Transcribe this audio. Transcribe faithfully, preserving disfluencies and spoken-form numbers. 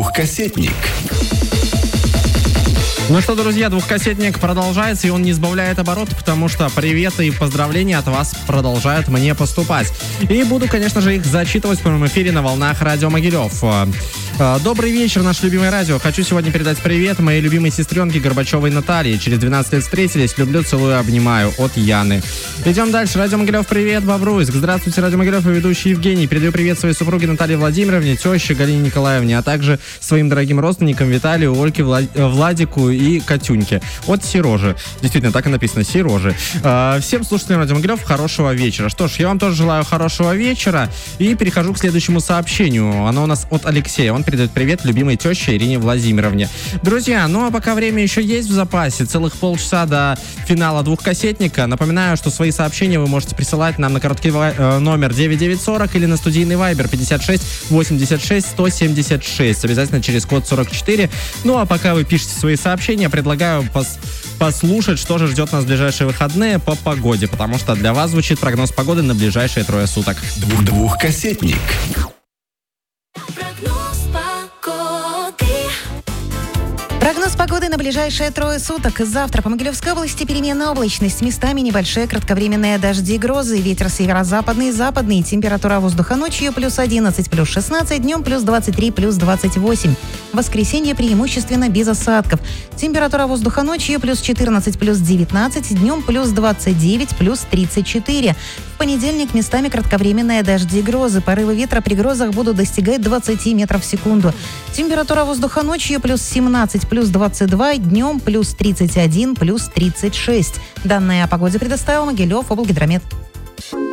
Двухкассетник. Ну что, друзья, двухкассетник продолжается, и он не сбавляет оборот, потому что приветы и поздравления от вас продолжают мне поступать. И буду, конечно же, их зачитывать в прямом эфире на волнах Радио Могилев. Добрый вечер, наше любимое радио. Хочу сегодня передать привет моей любимой сестренке Горбачевой Наталье. Через двенадцать лет встретились. Люблю, целую, обнимаю. От Яны. Идем дальше. Радио Могилев, привет, Бобруйск. Здравствуйте, Радио Могилев и ведущий Евгений. Передаю привет своей супруге Наталье Владимировне, теще Галине Николаевне, а также своим дорогим родственникам Виталию, Ольке, Владику и Катюньке. От Сережи. Действительно, так и написано, Сережи. Всем слушателям Радио Могилев хорошего вечера. Что ж, я вам тоже желаю хорошего вечера. И перехожу к следующему сообщению. Оно у нас от Алексея. Он передает привет любимой теще Ирине Владимировне. Друзья, ну а пока время еще есть в запасе, целых полчаса до финала двухкассетника, напоминаю, что свои сообщения вы можете присылать нам на короткий э, номер девять девять сорок или на студийный вайбер пятьдесят шесть восемьдесят шесть сто семьдесят шесть, обязательно через код сорок четыре. Ну а пока вы пишете свои сообщения, предлагаю пос- послушать, что же ждет нас в ближайшие выходные по погоде, потому что для вас звучит прогноз погоды на ближайшие трое суток. Двухкассетник. Прогноз погоды на ближайшие трое суток. Завтра по Могилевской области переменная облачность. Местами небольшие кратковременные дожди и грозы. Ветер северо-западный, западный. Температура воздуха ночью плюс одиннадцать, плюс шестнадцать. Днем плюс двадцать три, плюс двадцать восемь. В воскресенье преимущественно без осадков. Температура воздуха ночью плюс четырнадцать, плюс девятнадцать. Днем плюс двадцать девять, плюс тридцать четыре. В понедельник местами кратковременные дожди и грозы. Порывы ветра при грозах будут достигать двадцать метров в секунду. Температура воздуха ночью плюс семнадцать, плюс двадцать два, днем плюс тридцать один, плюс тридцать шесть. Данные о погоде предоставил Могилев облгидромет.